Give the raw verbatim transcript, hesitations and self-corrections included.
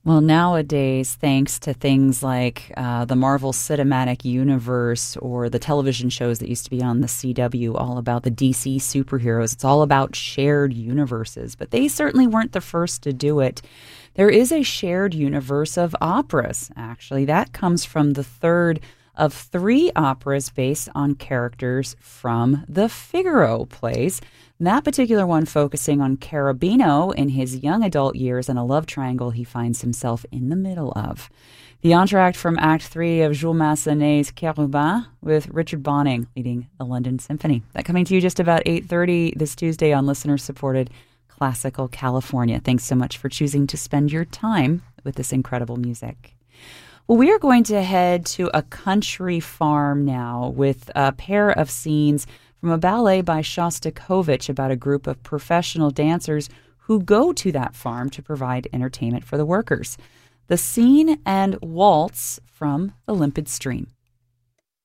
Well, nowadays, thanks to things like uh, the Marvel Cinematic Universe or the television shows that used to be on the C W, all about the D C superheroes, it's all about shared universes. But they certainly weren't the first to do it. There is a shared universe of operas, actually. That comes from the third of three operas based on characters from the Figaro plays. That particular one focusing on Cherubino in his young adult years and a love triangle he finds himself in the middle of. The entr'acte from Act three of Jules Massenet's Cherubin with Richard Bonning leading the London Symphony. That coming to you just about eight thirty this Tuesday on listener-supported Classical California. Thanks so much for choosing to spend your time with this incredible music. Well, we are going to head to a country farm now with a pair of scenes from a ballet by Shostakovich about a group of professional dancers who go to that farm to provide entertainment for the workers. The scene and waltz from The Limpid Stream.